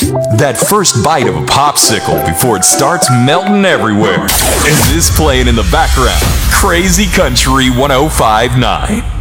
That first bite of a popsicle before it starts melting everywhere. And this playing in the background, Crazy Country 105.9.